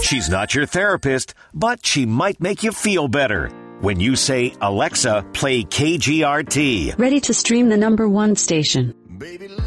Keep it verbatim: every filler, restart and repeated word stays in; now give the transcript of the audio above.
She's not your therapist, but she might make you feel better. When you say, Alexa, play K G R T. Ready to stream the number one station. Baby,